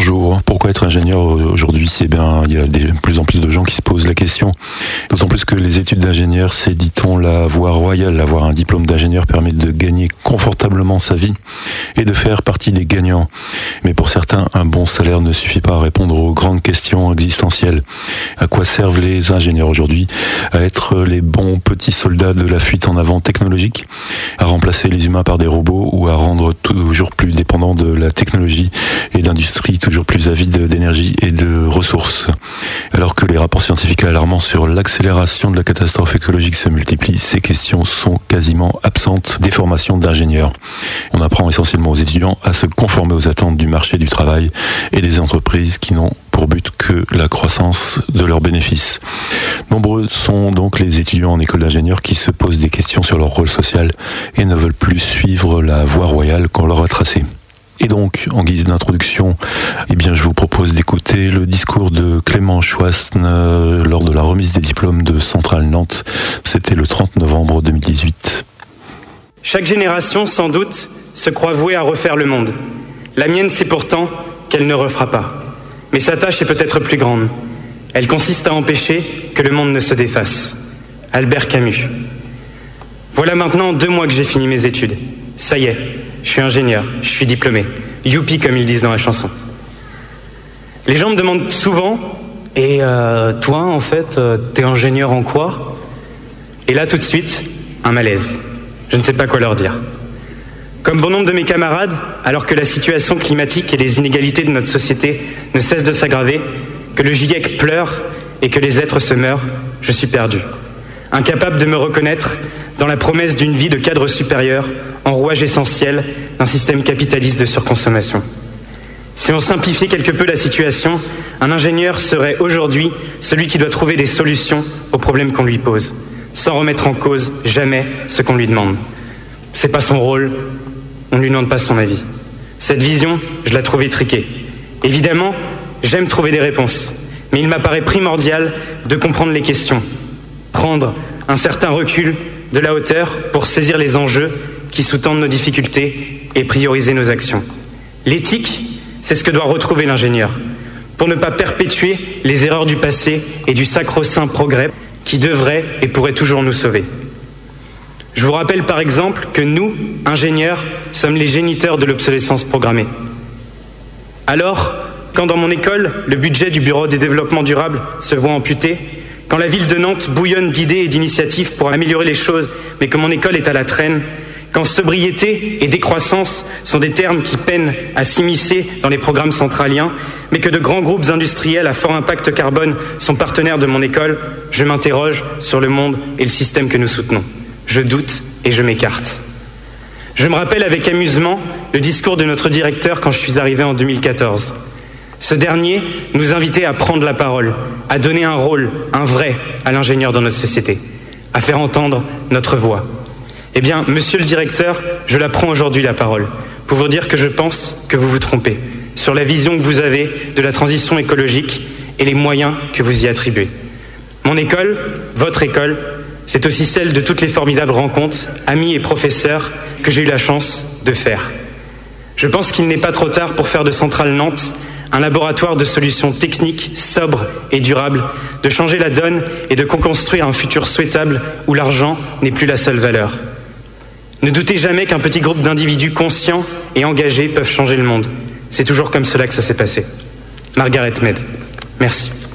Bonjour. Pourquoi être ingénieur aujourd'hui? Il y a de plus en plus de gens qui se posent la question. D'autant plus que les études d'ingénieur, c'est, dit-on, la voie royale. Avoir un diplôme d'ingénieur permet de gagner confortablement sa vie et de faire partie des gagnants. Mais pour certains, un bon salaire ne suffit pas à répondre aux grandes questions existentielles. À quoi servent les ingénieurs aujourd'hui? À être les bons petits soldats de la fuite en avant technologique? À remplacer les humains par des robots ou à rendre toujours plus dépendants de la technologie et d'industries toujours plus avides d'énergie et de ressources. Alors que les rapports scientifiques alarmants sur l'accélération de la catastrophe écologique se multiplient, ces questions sont quasiment absentes des formations d'ingénieurs. On apprend essentiellement aux étudiants à se conformer aux attentes du marché du travail et des entreprises qui n'ont pour but que la croissance de leurs bénéfices. Nombreux sont donc les étudiants en école d'ingénieur qui se posent des questions sur leur rôle social et ne veulent plus suivre la voie royale qu'on leur a tracée. Et donc, en guise d'introduction, je vous propose d'écouter le discours de Clément Chouasne lors de la remise des diplômes de Centrale Nantes. C'était le 30 novembre 2018. Chaque génération, sans doute, se croit vouée à refaire le monde. La mienne sait pourtant qu'elle ne refera pas. Mais sa tâche est peut-être plus grande. Elle consiste à empêcher que le monde ne se défasse. Albert Camus. Voilà maintenant 2 mois que j'ai fini mes études. Ça y est, je suis ingénieur, je suis diplômé. Youpi, comme ils disent dans la chanson. Les gens me demandent souvent, et toi, en fait, t'es ingénieur en quoi? Et là, tout de suite, un malaise. Je ne sais pas quoi leur dire. Comme bon nombre de mes camarades, alors que la situation climatique et les inégalités de notre société ne cessent de s'aggraver, que le GIEC pleure et que les êtres se meurent, je suis perdu. Incapable de me reconnaître dans la promesse d'une vie de cadre supérieur, en rouage essentiel d'un système capitaliste de surconsommation. Si on simplifiait quelque peu la situation, un ingénieur serait aujourd'hui celui qui doit trouver des solutions aux problèmes qu'on lui pose, sans remettre en cause jamais ce qu'on lui demande. C'est pas son rôle, on ne lui demande pas son avis. Cette vision, je la trouve étriquée. Évidemment, j'aime trouver des réponses, mais il m'apparaît primordial de comprendre les questions, prendre un certain recul, de la hauteur pour saisir les enjeux qui sous-tendent nos difficultés et prioriser nos actions. L'éthique, c'est ce que doit retrouver l'ingénieur, pour ne pas perpétuer les erreurs du passé et du sacro-saint progrès qui devrait et pourrait toujours nous sauver. Je vous rappelle par exemple que nous, ingénieurs, sommes les géniteurs de l'obsolescence programmée. Alors, quand dans mon école, le budget du Bureau des développements durables se voit amputé, quand la ville de Nantes bouillonne d'idées et d'initiatives pour améliorer les choses, mais que mon école est à la traîne, quand sobriété et décroissance sont des termes qui peinent à s'immiscer dans les programmes centraliens, mais que de grands groupes industriels à fort impact carbone sont partenaires de mon école, je m'interroge sur le monde et le système que nous soutenons. Je doute et je m'écarte. Je me rappelle avec amusement le discours de notre directeur quand je suis arrivé en 2014. Ce dernier nous invitait à prendre la parole, à donner un rôle, un vrai, à l'ingénieur dans notre société, à faire entendre notre voix. Eh bien, monsieur le directeur, je la prends aujourd'hui la parole, pour vous dire que je pense que vous vous trompez sur la vision que vous avez de la transition écologique et les moyens que vous y attribuez. Mon école, votre école, c'est aussi celle de toutes les formidables rencontres, amis et professeurs que j'ai eu la chance de faire. Je pense qu'il n'est pas trop tard pour faire de Centrale Nantes un laboratoire de solutions techniques, sobres et durables, de changer la donne et de co-construire un futur souhaitable où l'argent n'est plus la seule valeur. Ne doutez jamais qu'un petit groupe d'individus conscients et engagés peuvent changer le monde. C'est toujours comme cela que ça s'est passé. Margaret Mead. Merci.